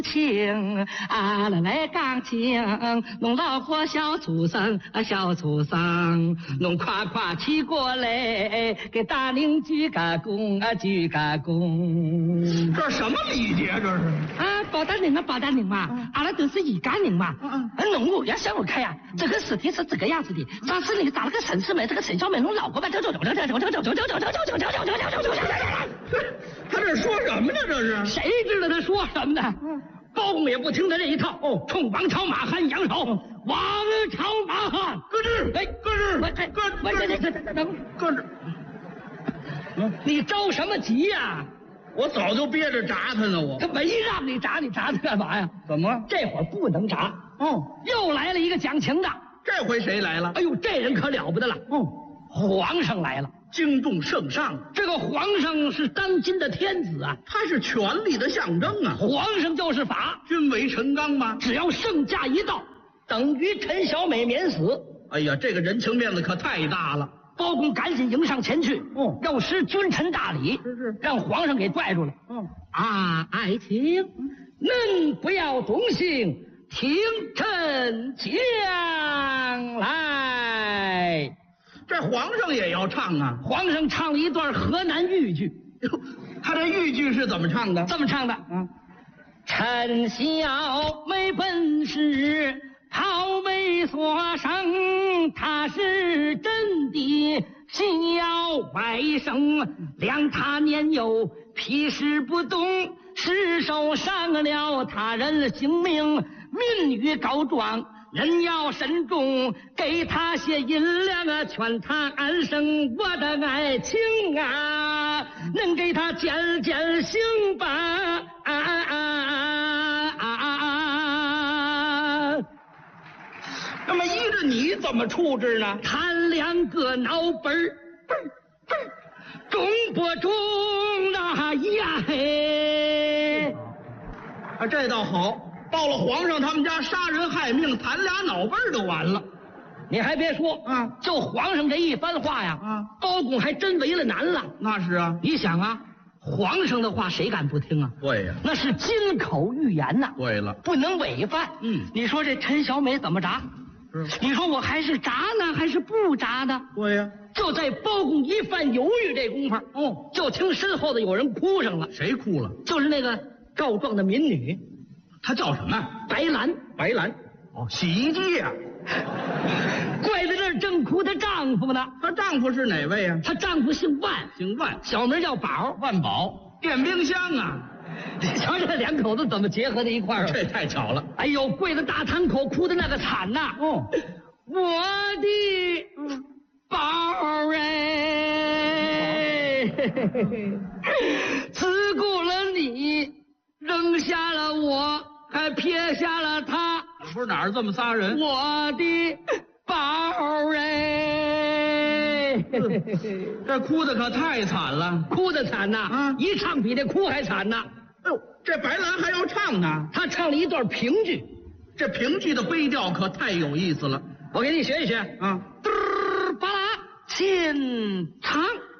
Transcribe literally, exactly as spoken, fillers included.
情啊来来钢琴，弄老婆小畜生啊小畜生，弄夸夸起过来，给大领鞠个躬啊鞠个躬。 这什么礼节这是？ 啊，包大人啊包大人嘛，阿拉都是一家人嘛。嗯嗯。弄我要向我看呀，这个尸体是这个样子的，上次你打了个陈世美，这个陈小美弄老婆吧，走走走走走走走走走走走走走走走走走走走。 他这说什么呢？这是谁知道他说什么呢？嗯。包公也不听他这一套，哦，冲王朝马汉扬手，王朝马汉， 搁这， 哎， 搁这， 哎， 搁搁这，这这这等， 搁这。 嗯，你着什么急呀？ 我早就憋着铡他呢，我。 他没让你铡，你铡他干嘛呀？ 怎么？ 这会儿不能铡。 哦， 又来了一个讲情的。 这回谁来了？ 哎呦，这人可了不得了。哦，皇上来了。 惊动圣上， 这个皇上是当今的天子啊， 他是权力的象征啊。 皇上就是法， 君为臣纲吗？ 只要圣驾一到，等于陈小美免死。 哎呀，这个人情面子可太大了。 包公赶紧迎上前去， 哦， 要施君臣大礼， 是是， 让皇上给拽住了。 嗯啊，爱卿，恁不要动心，听臣讲来。 这皇上也要唱啊！ 皇上唱了一段河南豫剧， 他这豫剧是怎么唱的？ 这么唱的，嗯，陈小美本是泡美所生，她是真的小外甥，谅他年幼屁事不懂，失手伤了他人性命，民女告状。人要慎重，给他些银两啊，劝他安生。我的爱情啊，能给他减减刑吧？啊啊啊啊啊！ 那么依着你怎么处置呢？ 弹两个脑本儿，中不中那呀嘿？ 啊，这倒好。到了皇上他们家杀人害命，弹俩脑背就完了。 你还别说啊，就皇上这一番话呀，啊，包公还真为了难了。 那是啊， 你想啊，皇上的话谁敢不听啊？ 对呀， 那是金口玉言呐。 对了， 不能违犯。嗯，你说这陈小美怎么铡？是，你说我还是铡呢，还是不铡呢？ 对呀， 就在包公一番犹豫这功夫，哦，就听身后的有人哭上了。 谁哭了？ 就是那个告状的民女。 她叫什么？ 白兰。 白兰。哦，洗衣机呀、 啊。怪在这儿正哭她丈夫呢。 她丈夫是哪位啊？ 她丈夫姓万， 姓万， 小名叫宝， 万宝。电冰箱啊！ 你瞧这两口子怎么结合在一块儿？ 这太巧了。 哎呦，跪在大堂口哭的那个惨呐！哦，我的宝儿哎，自顾了你，扔下了我，还撇下了他。 不是哪儿这么仨人？ 我的宝儿哎， 这哭的可太惨了， 哭的惨呐！啊，一唱比这哭还惨呐！ 哎呦，这白兰还要唱呢， 她唱了一段评剧。 这评剧的悲调可太有意思了， 我给你学一学啊。 嘚儿吧啦，先唱。